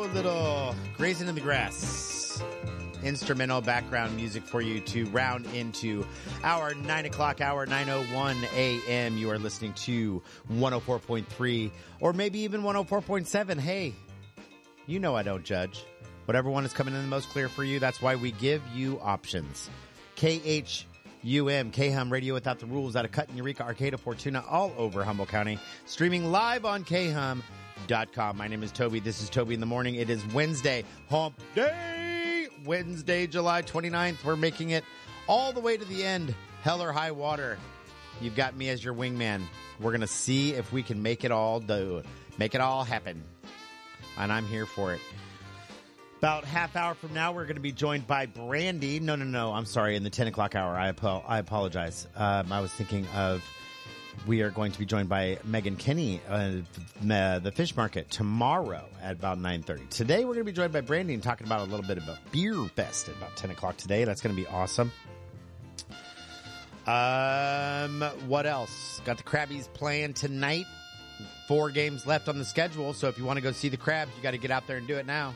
little Grazing in the Grass. Instrumental background music for you to round into our 9 o'clock hour, 9:01 a.m. You are listening to 104.3 or maybe even 104.7. Hey, you know I don't judge. Whatever one is coming in the most clear for you, that's why we give you options. KHUM, KHUM Radio Without the Rules out of Cut, Eureka, Arcata, Fortuna, all over Humboldt County. Streaming live on KHUM.com. My name is Toby. This is Toby in the Morning. It is Wednesday, Hump Day. Wednesday, July 29th. We're making it all the way to the end. Hell or high water. You've got me as your wingman. We're going to see if we can make it all happen. And I'm here for it. About half hour from now, we're going to be joined by Brandy. No. I'm sorry. In the 10 o'clock hour. I apologize. I was thinking of we are going to be joined by Megan Kenny, the fish market, tomorrow at about 9:30. Today, we're going to be joined by Brandy and talking about a little bit about Beer Fest at about 10 o'clock today. That's going to be awesome. What else? Got the Crabbies playing tonight. 4 games left on the schedule. So if you want to go see the Crabs, you got to get out there and do it now.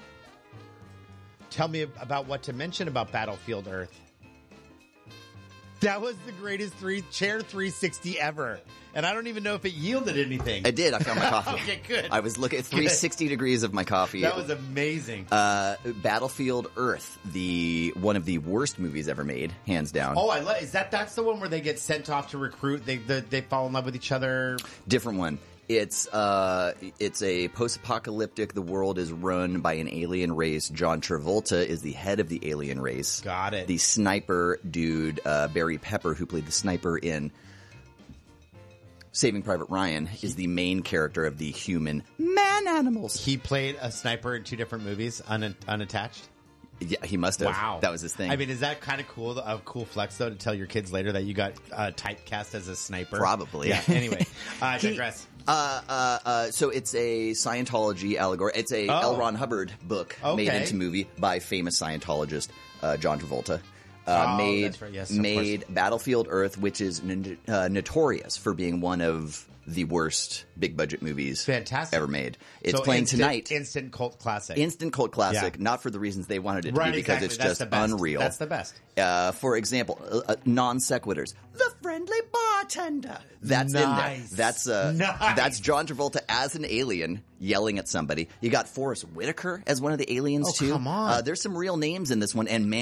Tell me about what to mention about Battlefield Earth. That was the greatest chair 360 ever. And I don't even know if it yielded anything. I did. I found my coffee. Okay, good. I was looking at 360 degrees of my coffee. That was amazing. Battlefield Earth, one of the worst movies ever made, hands down. Oh, that's the one where they get sent off to recruit. They fall in love with each other. Different one. It's a post-apocalyptic. The world is run by an alien race. John Travolta is the head of the alien race. Got it. The sniper dude, Barry Pepper, who played the sniper in Saving Private Ryan, is the main character of the human man-animals. He played a sniper in 2 different movies, unattached. Yeah, he must have. Wow. That was his thing. I mean, is that kind of cool? A cool flex, though, to tell your kids later that you got typecast as a sniper? Probably. Yeah, anyway, digress. So it's a Scientology allegory. It's a L. Ron Hubbard book made into movie by famous Scientologist John Travolta. That's right. Yes, made Battlefield Earth, which is notorious for being one of the worst big budget movies ever made. It's playing tonight. Instant cult classic. Instant cult classic, not for the reasons they wanted it to be, because it's just unreal. That's the best. For example, non sequiturs. The friendly bartender. That's in there. That's John Travolta as an alien yelling at somebody. You got Forrest Whitaker as one of the aliens too. Come on. There's some real names in this one, and man,